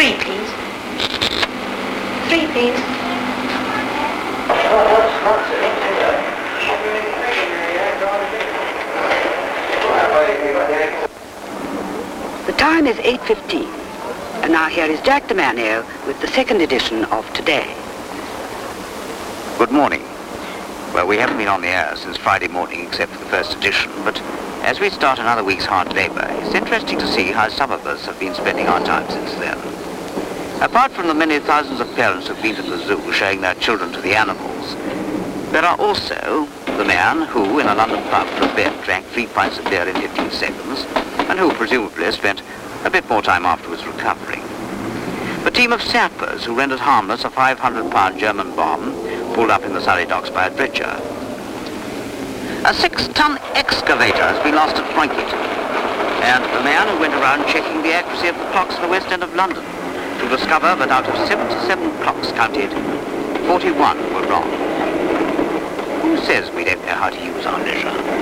3, please. 3, please. The time is 8:15, and now here is Jack DeManio with the second edition of Today. Good morning. Well, we haven't been on the air since Friday morning except for the first edition, but as we start another week's hard labour, it's interesting to see how some of us have been spending our time since then. Apart from the many thousands of parents who've been to the zoo showing their children to the animals, there are also the man who, in a London pub for a bet, drank 3 pints of beer in 15 seconds, and who presumably spent a bit more time afterwards recovering. The team of sappers who rendered harmless a 500-pound German bomb pulled up in the Surrey docks by a dredger. A 6-ton excavator has been lost at Poinket, and the man who went around checking the accuracy of the clocks in the West End of London to discover that out of 77 clocks counted, 41 were wrong. Who says we don't know how to use our leisure?